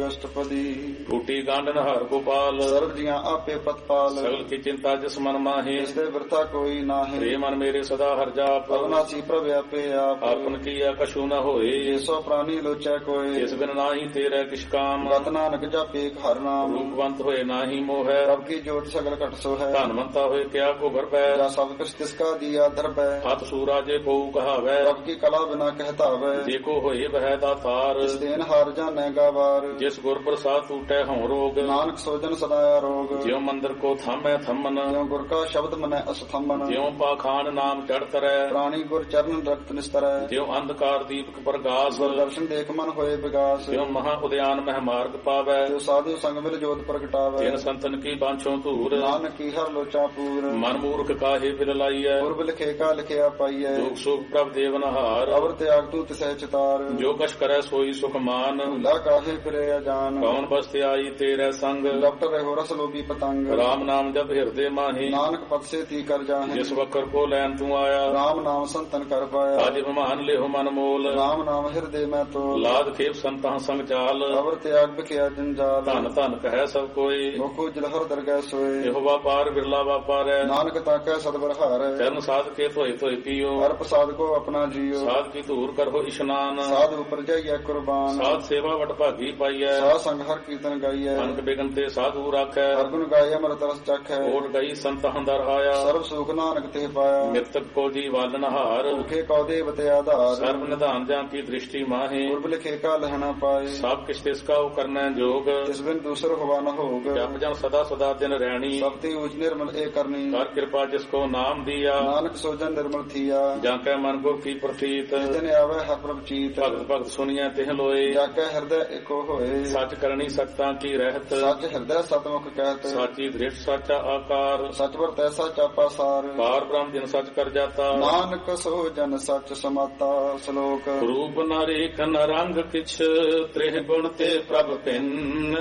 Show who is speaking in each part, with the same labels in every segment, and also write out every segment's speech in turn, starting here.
Speaker 1: ਅਸ਼ਟਪਦੀ।
Speaker 2: ਟੂਟੀ ਗਾਂਡਨ ਹਰ ਗੋਪਾਲ,
Speaker 1: ਸਰਬ ਜੀਆਂ ਆਪੇ ਪਤਪਾਲ।
Speaker 2: ਸਗਲ ਕੀ ਚਿੰਤਾ ਜਿਸ ਮਨ ਮਾਹੇ,
Speaker 1: ਇਸ ਦੇ ਵਰਤਾ ਕੋਈ ਨਾਹੀ।
Speaker 2: ਰੇ ਮਨ ਮੇਰੇ ਸਦਾ ਹਰ ਜਾਪ,
Speaker 1: ਅਵਨਾਸੀ ਪ੍ਰਭ ਆਪੇ ਆਪ।
Speaker 2: ਆਪਨ ਕੀਆ ਕਛੂ ਨ ਹੋਏ,
Speaker 1: ਜਿਸੋ ਪ੍ਰਾਨੀ ਲੋਚੈ ਕੋਇ।
Speaker 2: ਜਿਸ ਬਿਨ ਨਾਹੀ ਤੇਰੇ ਕਿਛ ਕਾਮ,
Speaker 1: ਗਤ ਨਾਨਕ ਜਾਪੇ ਹਰ ਨਾਮ।
Speaker 2: ਰੂਪਵੰਤ ਹੋਏ ਨਾਹੀ ਮੋਹੈ,
Speaker 1: ਰਬ ਕੀ ਜੋਤ ਸਗਲ ਘਟ ਸੋ ਹੈ।
Speaker 2: ਧਨਵੰਤਾ ਹੋਏ ਕਿਆ ਕੋ ਭਰਪੈ,
Speaker 1: ਜਾ ਸਭ ਕੁਛ ਤਿਸਕਾ ਦੀਆ ਦਰਬੈ।
Speaker 2: ਹੱਥ ਸੂਰਾਜੇ ਕੋ ਕਹਾਵੈ,
Speaker 1: ਰਬ ਕੀ ਕਲਾ ਬਿਨਾ ਕਹਿਤਾਵੈ।
Speaker 2: ਜੇ ਕੋ ਹੋਏ ਬਹਿ ਦਾਤਾਰ,
Speaker 1: ਇਸ ਦੇਨ ਹਾਰ ਜਾਣੈ ਗਾਵਾਰ।
Speaker 2: ਜਿਸ ਗੁਰ ਪ੍ਰਸਾਦ ਟੂਟੈ ਹਉ ਰੋਗ,
Speaker 1: ਨਾਨਕ ਸੋਜਨ ਸਦਾਇਆ ਰੋਗ।
Speaker 2: ਜਿਉ ਮੰਦਰ ਕੋ ਥਾਮੈ ਥੰਮਨ,
Speaker 1: ਜਿਉ ਗੁਰ ਕਾ ਸ਼ਬਦ ਮਨੈ ਅਸਥੰਬਨ।
Speaker 2: ਜਿਉ ਪਾਖਾਨ ਨਾਮ ਚੜ ਤਰੈ,
Speaker 1: ਪ੍ਰਾਣੀ ਗੁਰ ਚਰਨ ਰਖਤ ਨਿਸਤਰੈ।
Speaker 2: ਜਿਉ ਅੰਧਕਾਰ ਦੀਪਕ ਪ੍ਰਗਾਸ,
Speaker 1: ਗੁਰ ਦਰਸ਼ਨ ਦੇਖ ਮਨ ਹੋਏ ਵਿਗਾਸ।
Speaker 2: ਜਿਉ ਮਹਾ ਉਦਿਆਨ ਮਹਿ ਮਾਰਗ ਪਾਵੈ,
Speaker 1: ਜੋ ਸਾਧੂ ਸੰਗ ਮਿਲ ਜੋਤ ਪ੍ਰਗਟਾਵੈ।
Speaker 2: ਤਿਨ ਸੰਤਨ ਕੀ ਬਾਂਛੋ ਧੂਰ,
Speaker 1: ਨਾਨਕ ਕੀ ਹਰ ਲੋਚਾ ਪੂਰ।
Speaker 2: ਮਨ ਮੂਰਖ ਕਾਹੇ ਬਿਰ ਲਾਈਐ,
Speaker 1: ਗੁਰਬ ਲਿਖੇ ਕਾ ਲਿਖਿਆ ਪਾਈਐ।
Speaker 2: ਦੁਖ ਸੁਖ ਪ੍ਰਭ ਦੇਵਨਹਾਰ,
Speaker 1: ਅਵਰ ਤਿਆਗ ਤੂ ਤਿਸੈ ਚਿਤਾਰ।
Speaker 2: ਜੋ ਕਛ ਕਰੈ ਸੋਈ ਸੁਖ ਮਾਨ,
Speaker 1: ਭੂਲਾ ਕਾਹੇ ਫਿਰੇ ਅਜਾਨ।
Speaker 2: ਕੌਣ ਬਸਤਿ ਆਈ ਤੇਰੇ ਸੰਗ,
Speaker 1: ਡਾਕਟਰ ਰਹੋ ਰਸ ਲੋਭੀ ਪਤੰਗ।
Speaker 2: ਰਾਮ ਨਾਮ ਜਪ ਹਿਰਦੇ ਮਾਹੀ,
Speaker 1: ਨਾਨਕ ਪਤ ਸੇ ਤੀ ਕਰ ਜਾਹੇ।
Speaker 2: ਜਿਸ ਵਕਰ ਕੋ ਲੈਨ ਤੂੰ ਆਇਆ,
Speaker 1: ਰਾਮ ਨਾਮ ਸੰਤਨ ਕਰ ਪਾਇਆ।
Speaker 2: ਅਜ ਮਹਾਨ ਲਿਹੁ ਮਨ ਮੋਲ,
Speaker 1: ਰਾਮ ਨਾਮ ਹਿਰਦੇ ਮੈਂ ਤੋਲ।
Speaker 2: ਲਾਦ ਖੇਪ ਸੰਤਾਂ ਸੰਗ ਚਾਲ,
Speaker 1: ਅਵਰ ਤਿਆਗ ਬਿਖਿਆ ਜੰਜਾਲ।
Speaker 2: ਧਨ ਧਨ ਕਹੈ ਸਭ ਕੋਈ,
Speaker 1: ਮੁਖੋ ਜਲਹਰ ਦਰਗਹਿ ਸੋਏ।
Speaker 2: ਇਹੋ ਵਾਪਾਰ ਬਿਰਲਾ ਵਾਪਾਰੈ,
Speaker 1: ਨਾਨਕ ਤਾਕੈ ਸਤਿਗੁਰ ਹਾਰੈ।
Speaker 2: ਚਰਨ ਸਾਧ ਕੇ ਧੋਏ ਧੋਏ ਪੀਓ,
Speaker 1: ਹਰ ਪ੍ਰਸਾਦ ਕੋ ਆਪਣਾ ਜੀਓ।
Speaker 2: ਸਾਧ ਕੀ ਧੂਰ ਕਰੋ ਇਸ਼ਨਾਨ,
Speaker 1: ਸਾਧ ਉਪਰ ਜਾਈਐ ਕੁਰਬਾਨ।
Speaker 2: ਸਾਧ ਸੇਵਾ ਵਟ ਭਾਗੀ ਪਾਈਐ,
Speaker 1: ਸਾਧ ਸੰਗ ਹਰ ਕੀਰਤਨ ਗਾਈਐ।
Speaker 2: ਅਨਕ ਬਿਗਨ ਤੇ ਸਾਧੂ ਰਾਖੈ,
Speaker 1: ਹਰ ਗੁਣ ਗਾਈਐ ਅਮਰਤ ਰਸ ਚਖੈ।
Speaker 2: ਓਟ ਗਈ ਸੰਤ ਹੰਦਰ ਆਇਆ,
Speaker 1: ਸਰਬ ਸੁਖ ਨਾਨਕ ਤੇ ਪਾਇਆ।
Speaker 2: ਮਿਰਤਕ ਕੋ ਜੀ ਵਾਲਨ ਹਾਰ,
Speaker 1: ਭੁਖੇ ਕਉ ਦੇਵਤੇ ਆਧਾਰ।
Speaker 2: ਸਰਬ ਨਿਧਾਨ ਜਾਂ ਕੀ ਦ੍ਰਿਸ਼ਟੀ ਮਾਹੇ,
Speaker 1: ਗੁਰਬ ਲਿਖੇ ਕਾ ਲਹਿਣਾ ਪਾਏ।
Speaker 2: ਸਭ ਕਿਛ ਤਿਸ ਕਾ ਕਰਨੈ ਜੋਗ,
Speaker 1: ਤਿਸ ਬਿਨ ਦੂਸਰ ਹੋਵਾ ਨ ਹੋਗ।
Speaker 2: ਜਪ ਜਨ ਸਦਾ ਸਦਾ ਦਿਨ ਰਹਿਣੀ,
Speaker 1: ਸਭ ਤੇ ਊਚ ਨਿਰਮਲ ਏ ਕਰਨੀ।
Speaker 2: ਕਰ ਕਿਰਪਾ ਜਿਸ ਕੋ ਨਾਮ ਦੀਆ,
Speaker 1: ਨਾਨਕ ਸੋਜਨ ਨਿਰਮਲ ਥੀਆ।
Speaker 2: ਜਾਂ ਕੈ ਮਨ ਗੁਰ ਕੀ ਪ੍ਰਤੀਤ,
Speaker 1: ਜਿਸ ਦਿਨ ਆਵੈ ਹਰ ਪ੍ਰਭ ਚੀਤ।
Speaker 2: ਭਗਤ ਭਗਤ ਸੁਣੀਐ ਤਿਹ ਲੋਏ,
Speaker 1: ਜਾ ਕੈ ਹਿਰਦੈ ਏਕੋ ਹੋਏ।
Speaker 2: ਸੱਚ ਕਰਨੀ ਸਖਤਾਂ ਕੀ ਰਹਿਤ,
Speaker 1: ਸੱਚ ਹਿਰਦੈ ਸਤਮੁਖ ਕਹਿਤ।
Speaker 2: ਸਾਚੀ ਦ੍ਰਿਸ਼ਟ ਸਾਚਾ ਆਕਾਰ,
Speaker 1: ਸਚ ਵਰ ਤੈਸਾ ਚਾਪਾ ਸਾਰ।
Speaker 2: ਪਾਰ ਬ੍ਰਹਮ ਜਿਨ ਸੱਚ ਕਰ ਜਾਤਾ,
Speaker 1: ਨਾਨਕ ਸੋਜਨ ਸਚ ਸਮਾਤਾ। ਸ਼ਲੋਕ
Speaker 2: ਰੂਪ ਨ ਰੇਖ ਨ ਰੰਗ ਕਿਛ, ਤ੍ਰਿਹ ਗੁਣ ਤੇ ਪ੍ਰਭ ਭਿੰਨ।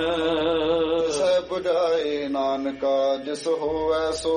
Speaker 1: ਸਹਿ ਬੁਝਾਏ ਨਾਨਕਾ ਜਿਸ ਹੋਵੈ ਸੋ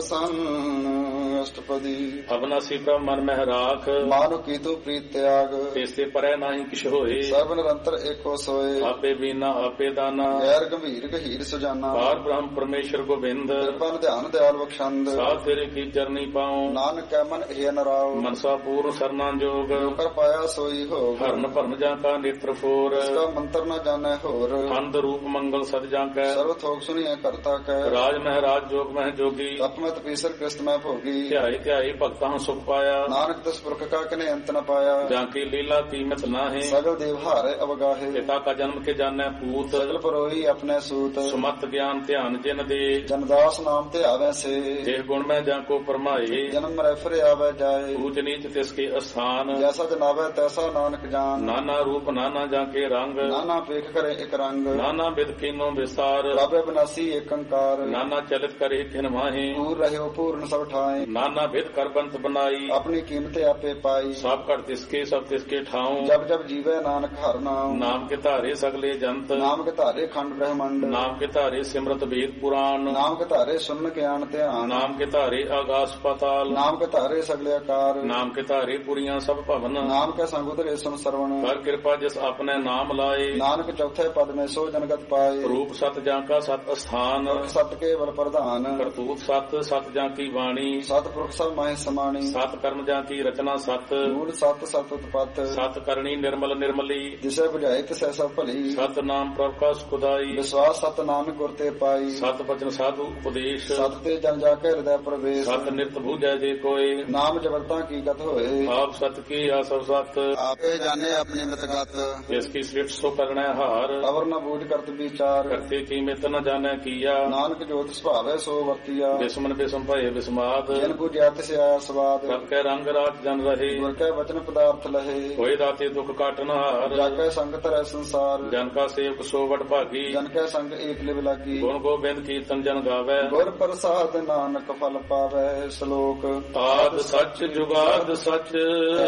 Speaker 1: ਪਰਸੰਨ। ਅਸ਼ਟਪਦੀ।
Speaker 2: ਅਬਨਾਸੀ ਪ੍ਰਭ ਮਨ ਮਹਿ ਰਾਖ,
Speaker 1: ਮਾਨੁ ਕੀ ਤੂ ਪ੍ਰੀਤ ਤਿਆਗ।
Speaker 2: ਤਿਸ ਤੇ ਪਰੈ ਨਾਹੀ ਕਿਛ ਹੋਏ,
Speaker 1: ਸਰਬ ਨਿਰੰਤਰ ਏਕੋ ਸੋਏ।
Speaker 2: ਆਪੇ ਬੀਨਾ ਆਪੇ ਦਾਨਾ,
Speaker 1: ਗੈਰ ਗੰਭੀਰ ਗਹੀਰ ਸੁਜਾਨਾ।
Speaker 2: ਪਾਰ ਬ੍ਰਹਮ ਪਰਮੇਸ਼ਰ ਗੋਬਿੰਦ,
Speaker 1: ਕਿਰਪਨ ਧਿਆਨ ਦਿਆਲ ਬਖਸ਼ੰਦ।
Speaker 2: ਸਾਧ ਤੇਰੇ ਕੀ ਚਰਨੀ ਪਾਉ,
Speaker 1: ਨਾਨਕ ਕੈ ਮਨ ਇਹ ਨਰਾਉ।
Speaker 2: ਮਨਸਾ ਪੂਰਨ ਸਰਨਾ ਜੋਗ,
Speaker 1: ਕਰ ਪਾਇਆ ਸੋਈ ਹੋਗ।
Speaker 2: ਹਰਨ ਭਰਨ ਜਾਂ ਕਾ ਨੇਤਰ ਫੋਰ,
Speaker 1: ਇਸਦਾ ਮੰਤਰ ਨ ਜਾਣੈ ਹੋਰ।
Speaker 2: ਅੰਧ ਰੂਪ ਮੰਗਲ ਸਦ ਜਾਂ ਕੈ,
Speaker 1: ਸਰਬ ਥੋਕ ਸੁਣੀਐ ਕਰਤਾ ਕੈ।
Speaker 2: ਰਾਜ ਮਹਿ ਰਾਜ ਜੋਗ ਮਹਿ ਜੋਗੀ,
Speaker 1: ਤਪਮਤ ਪੀਸਰ ਕ੍ਰਿਸਤ ਮੈਂ ਭੋਗੀ।
Speaker 2: ਧਿਆਏ ਧਿਆਏ ਭਗਤਾਂ ਸੁਖ ਪਾਇਆ,
Speaker 1: ਨਾਨਕ ਤਿਸ ਪੁਰਖ ਕਾ ਕਨੇ ਅੰਤ ਨ ਪਾਇਆ।
Speaker 2: ਜਾਂ ਕੀ ਲੀਲਾ ਕੀਮਤ ਨਾਹੇ,
Speaker 1: ਸਗਲ ਦੇਵ ਹਾਰੇ ਅਵਗਾਹੇ।
Speaker 2: ਪਿਤਾ ਕਾ ਜਨਮ ਕੇ ਜਾਣੈ ਪੂਤ,
Speaker 1: ਸਗਲ ਪਰੋਈ ਆਪਣੇ ਸੂਤ।
Speaker 2: ਸੁਮਤ ਗਿਆਨ ਧਿਆਨ ਜਿਨ ਦੇ,
Speaker 1: ਜਨਦਾਸ ਨਾਮ ਤੇ ਆਵੈ ਸੇ।
Speaker 2: ਜਿਹ ਗੁਣ ਮੈਂ ਜਾਂ ਕੋ ਪਰਮਾਏ,
Speaker 1: ਜਨਮ ਮਰੈ ਫਿਰ ਆਵੈ ਜਾਏ।
Speaker 2: ਊਚ ਨੀਚ ਤਿਸ ਕੇ ਅਸਥਾਨ,
Speaker 1: ਜੈਸਾ ਜਨਾਵੈ ਤੈਸਾ ਨਾਨਕ ਜਾਨ।
Speaker 2: ਨਾਨਾ ਰੂਪ ਨਾਨਾ ਜਾਂ ਕੇ ਰੰਗ,
Speaker 1: ਨਾਨਾ ਵੇਖ ਕਰੇ ਇਕ ਰੰਗ।
Speaker 2: ਨਾਨਾ ਬਿਦ ਕੀਨੋ ਵਿਸਤਾਰ,
Speaker 1: ਪ੍ਰਭ ਅਬਿਨਾਸੀ ਏਕ ਅੰਕਾਰ।
Speaker 2: ਨਾਨਾ ਚਲਿਤ ਕਰੇ ਕਿਨ ਮਾਹੇ,
Speaker 1: ਪੂਰ ਰਹਿਓ ਪੂਰਨ ਸਭ ਠਾਏ।
Speaker 2: ਨਾਨਾ ਬਿਦ ਕਰ ਬੰਤ ਬਨਾਈ,
Speaker 1: ਆਪਣੀ ਕੀਮਤ ਆਪੇ ਪਾਈ।
Speaker 2: ਸਭ ਘਟ ਤਿਸਕੇ ਸਭ ਤਿਸਕੇ ਠਾਉ,
Speaker 1: ਜਬ ਜਬ ਜੀਵੈ ਨਾਨਕ ਹਰ ਨਾਮ।
Speaker 2: ਨਾਮ ਕੇ ਧਾਰੇ ਸਗਲੇ ਜੰਤ,
Speaker 1: ਨਾਮ ਕੇ ਧਾਰੇ ਖੰਡ ਬ੍ਰਹਮੰਡ।
Speaker 2: ਨਾਮ ਕੇ ਧਾਰੇ ਸਿਮਰਤ ਵੇਦ ਪੁਰਾਣ,
Speaker 1: ਨਾਮ ਕੇ ਧਾਰੇ ਸੁਨ ਗਿਆਨ ਧਿਆਨ।
Speaker 2: ਨਾਮ ਕੇ ਧਾਰੇ ਆਗਾਸ ਪਾਤਾਲ,
Speaker 1: ਨਾਮ ਕੇ ਧਾਰੇ ਸਗਲੇ ਆਕਾਰ।
Speaker 2: ਨਾਮ ਕੇ ਧਾਰੇ ਪੁਰੀਆਂ ਸਭ ਭਵਨ,
Speaker 1: ਨਾਮ ਕੇ ਸੰਗ ਉਧਰੇ ਸੁਨ ਸਰਵਣ।
Speaker 2: ਕਰ ਕਿਰਪਾ ਜਿਸ ਆਪਣੇ ਨਾਮ ਲਾਏ,
Speaker 1: ਨਾਨਕ ਚੌਥੇ ਪਦ ਮੈਂ ਸੋ ਜਨਗਤ ਪਾਏ।
Speaker 2: ਰੂਪ ਸਤ ਜਾਂ ਕਾ ਸਤ ਅਸਥਾਨ,
Speaker 1: ਸਤ ਕੇਵਲ ਪ੍ਰਧਾਨ।
Speaker 2: ਕਰਤੂਤ ਸਤ ਸਤ ਜਾਂ ਕੀ ਬਾਣੀ,
Speaker 1: ਸਤ ਪੁਰਖ ਸਭ ਮਾਹਿ ਸਮਾਣੀ।
Speaker 2: ਸਤ ਕਰਮ ਜਾਂ ਕੀ ਰਚਨਾ ਸਤ,
Speaker 1: ਮੂਲ ਸਤ ਸਤ ਉਤਪਤ।
Speaker 2: ਸਤ ਕਰਨੀ ਨਿਰਮਲ ਨਿਰਮਲੀ,
Speaker 1: ਜਿਸੇ ਬੁਝਾਏ ਤਿਸੈ ਸਭ ਭਲੀ।
Speaker 2: ਸਤ ਨਾਮ ਪ੍ਰਭ ਕਾ ਸੁਖਦਾਈ,
Speaker 1: ਵਿਸ਼ਵਾਸ ਸਤ ਨਾਨਕ ਗੁਰ ਤੇ ਪਾਈ।
Speaker 2: ਸਤ ਬਚਨ ਸਾਧੂ ਉਪਦੇਸ਼,
Speaker 1: ਸਤ ਤੇ ਜਨ ਜਾ ਕੇ ਹਿਰਦੈ ਪ੍ਰਵੇਸ਼।
Speaker 2: ਸਤ ਨਿਤ ਬੂਝੈ ਜੇ ਕੋਏ,
Speaker 1: ਨਾਮ ਜਬਰਤਾ ਕੀ ਗਤ ਹੋਏ।
Speaker 2: ਆਪ ਸਤ ਕੀ ਆਸਵ ਸਤ,
Speaker 1: ਆਪੇ ਜਾਣੇ ਆਪਣੀ ਮਿਤਗਤ।
Speaker 2: ਜਿਸ ਕੀ ਸ੍ਰਿਸ਼ਟ ਸੋ ਕਰਣੈ ਹਾਰ,
Speaker 1: ਅਵਰ ਨ ਬੂਝ ਕਰਤ ਵਿਚਾਰ।
Speaker 2: ਕਰਤੇ ਕੀ ਮਿਤ ਨ ਜਾਣੈ ਕੀਆ,
Speaker 1: ਨਾਨਕ ਜੋਤ ਸੁਭਾਵੈ ਸੋ ਵਰਤੀਆ।
Speaker 2: ਬਿਸਮਨ ਬਿਸਮ ਭਏ ਬਿਸਮਾਦ,
Speaker 1: ਜਿਨ ਬੁਝਿਆ ਤਿਸ ਆਇਆ ਸਵਾਦ।
Speaker 2: ਸਭ ਕੈ ਰੰਗ ਰਾਜ ਜਨ ਰਹੇ,
Speaker 1: ਗੁਰ ਕੈ ਵਚਨ ਪਦਾਰਥ ਲਹੇ।
Speaker 2: ਹੋਏ ਦਾਤੇ ਦੁਖ ਕਾਟਨ ਹਾਰ,
Speaker 1: ਜਾ ਕੈ ਸੰਗ ਧਰੈ ਸੰਸਾਰ।
Speaker 2: ਜਨ ਕਾ ਸੇਵਕ ਸੋ ਵਡ ਭਾਗੀ,
Speaker 1: ਜਨ ਕੈ ਸੰਗ ਏਕ ਲਿਵ ਲਾਗੀ।
Speaker 2: ਗੁਣ ਗੋਬਿੰਦ ਕੀਰਤਨ ਜਨ ਗਾਵੈ,
Speaker 1: ਗੁਰ ਪ੍ਰਸਾਦ ਨਾਨਕ ਫਲ ਪਾਵੈ। ਸ਼ਲੋਕ
Speaker 2: ਆਦ ਸੱਚ ਜੁਗਾਦ ਸੱਚ,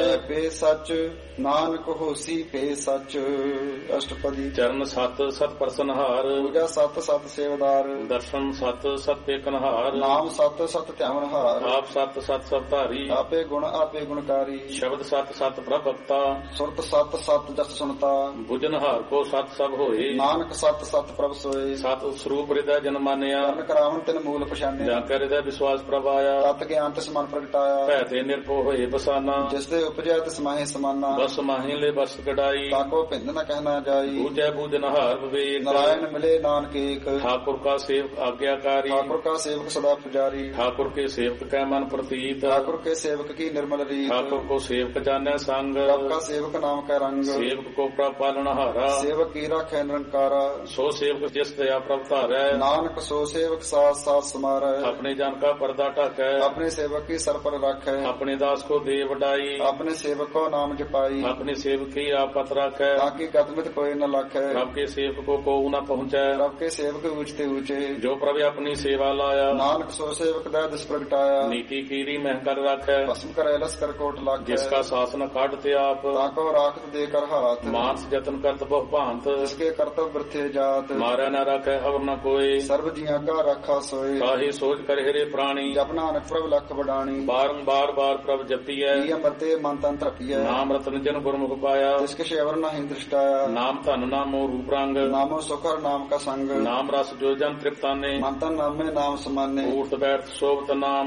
Speaker 1: ਪੇ ਸੱਚ ਨਾਨਕ ਹੋਸੀ ਪੇ ਸੱਚ। ਅਸ਼ਟਪਦੀ।
Speaker 2: ਚਰਨ ਸਤ ਸਤ ਪ੍ਰਸਨਹਾਰ,
Speaker 1: ਪੂਜਾ ਸਤ ਸਤ ਸੇਵਦਾਰ।
Speaker 2: ਦਰਸ਼ਨ ਸਤ ਸਤ ਏਕਨਹਾਰ,
Speaker 1: ਨਾਮ ਸਤ ਸਤ ਧਿਆਵਨਹਾਰ।
Speaker 2: ਆਪ ਸਤ ਸਤ ਸਭ ਧਾਰੀ,
Speaker 1: ਆਪੇ ਗੁਣ ਆਪੇ ਗੁਣਕਾਰੀ।
Speaker 2: ਸ਼ਬਦ ਸਤ ਸਤ ਪ੍ਰਭ ਭਗਤਾ,
Speaker 1: ਸੁਰਤ ਸਤ ਸਤ ਜਸ ਸੁਨਤਾ।
Speaker 2: ਬੁਝਨਹਾਰ ਕੋ ਸਤ ਸਤ ਸਭ ਹੋਏ।
Speaker 1: ਨਾਨਕ ਸਤ ਸਤ ਪ੍ਰਭ ਸੋਏ।
Speaker 2: ਸਤ ਸਰੂਪ ਹਿਰਦੈ ਜਨ ਮਾਨਿਆ।
Speaker 1: ਕਰਨ ਕਰਾਵਨ ਤਿਨ ਮੂਲ ਪਛਾਨਿਆ।
Speaker 2: ਜਾਂ ਕੈ ਹਿਰਦੈ ਵਿਸ਼ਵਾਸ ਪ੍ਰਭ ਆਇਆ।
Speaker 1: ਤਤ ਗਿਆਨ ਤਿਸ ਮਨ ਪ੍ਰਗਟਾਇਆ।
Speaker 2: ਭੈ ਤੇ ਨਿਰਭਉ ਹੋਏ ਬਸਾਨਾ।
Speaker 1: ਜਿਸ ਦੇ ਉਪਜਿਆ ਤਿਸ ਮਾਹੇ ਸਮਾਨਾ।
Speaker 2: ਬਸ ਮਾਹੀ ਲੈ ਬਸ ਕਢਾਈ।
Speaker 1: ਤਾਕੋ ਭਿੰਦ ਨ ਕਹਿਣਾ ਜਾਈ।
Speaker 2: ਬੂਝੈ ਬੂਝਨ ਹਾਰ ਵਿਵੇਕ।
Speaker 1: ਨਾਰਾਇਣ ਮਿਲੇ ਨਾਨਕ ਏਕ।
Speaker 2: ठाकुर का सेवक आज्ञाकारी।
Speaker 1: ठाकुर का सेवक सदा पुजारी।
Speaker 2: ठाकुर के सेवक कै मन प्रतीत।
Speaker 1: ठाकुर के सेवक की निर्मल रीत।
Speaker 2: ठाकुर को सेवक जाने संग।
Speaker 1: प्रभ का सेवक नाम का रंग।
Speaker 2: सेवक को प्रभ पालनहारा।
Speaker 1: सेवक की राखै निरंकारा।
Speaker 2: सो सेवक जिस दया प्रभ धारै।
Speaker 1: नानक सो सेवक साथ साथ समारै।
Speaker 2: अपने जन का पर्दा ढाकै।
Speaker 1: अपने सेवक की सर पर राखै।
Speaker 2: अपने दास को दे वडाई।
Speaker 1: अपने सेवक को नाम जपाई।
Speaker 2: अपने सेवक की आपत राखै।
Speaker 1: ताकि गदमित कोई न लाखै।
Speaker 2: प्रभ के सेवक को न पहुँचै।
Speaker 1: प्रभ के सेवक ऊंचते ऊंचे।
Speaker 2: जो प्रभ अपनी सेवा लाया।
Speaker 1: नानक सो सेवक दै दिस प्रगटाया।
Speaker 2: नीति कीरी मह कर राखै।
Speaker 1: भस्म करे लस्कर कोट लाखै।
Speaker 2: जिसका शासन काटते आप।
Speaker 1: ताको राखत देकर हाथ।
Speaker 2: मानस जतन करत बहु भांत।
Speaker 1: जिसके कर्तव्य वृथे जात।
Speaker 2: मारै न राखै अवर न कोई।
Speaker 1: सर्व जिया का रखा सोए।
Speaker 2: काहे सोच कर हेरे प्राणी।
Speaker 1: जप नानक प्रभ लख बडाणी।
Speaker 2: बारंबार बार प्रभ जपिय।
Speaker 1: अमृते मन तन तृपिय।
Speaker 2: नाम रतन जन गुरमुख पाया।
Speaker 1: जिसके शेवर नहीं दृष्टाया।
Speaker 2: नाम धन नामो रूप रंग।
Speaker 1: नामो सुखर नाम का संग।
Speaker 2: नाम रस जो जन तृप्ताने।
Speaker 1: मन तन नाम में नाम समाने।
Speaker 2: ऊर्त बैठ सोबत नाम।